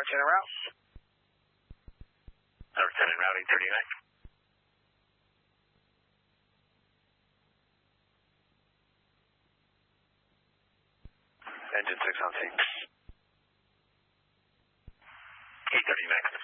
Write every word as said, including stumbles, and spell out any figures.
Tower ten en route. Tower ten en route, eight thirty-nine. Engine six on six. eight thirty-nine.